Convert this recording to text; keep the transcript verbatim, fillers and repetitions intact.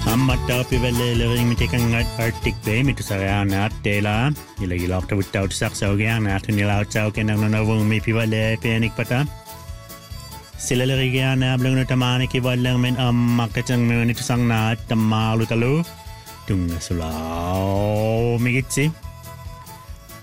Ammatta pivelleering mitikangat Arctic Bay mitusarana tela ilagilok tawtaw saksawgyang na tunilaw ken ang nanawong mi pivelle penik pata silalerigan na blang no tamani kiwalang men ammakatang no nitusang na tamalu talo tung sulaw migitsi